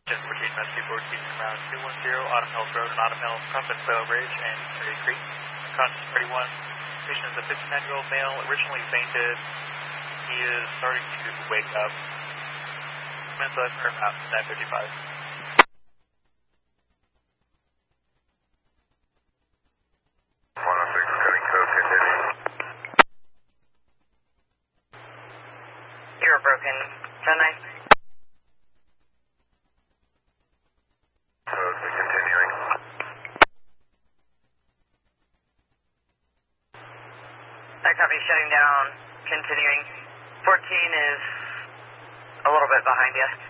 Just between Rescue 14 and Route 210, Autumn Hills Road and Autumn Hills, Crumpin Quail Ridge, and Cherry Creek. Conscious 31. Patient is a 59-year-old male, originally fainted. He is starting to wake up. Minutes left for about 9:55. You're broken. 10-9. Continuing. I copy, shutting down. Continuing. 14 is a little bit behind you.